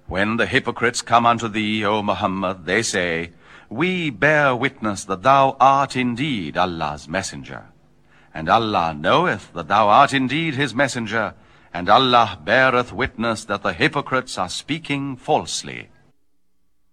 When the hypocrites come unto thee, O Muhammad, they say, We bear witness that thou art indeed Allah's messenger. And Allah knoweth that thou art indeed his messenger, and Allah beareth witness that the hypocrites are speaking falsely.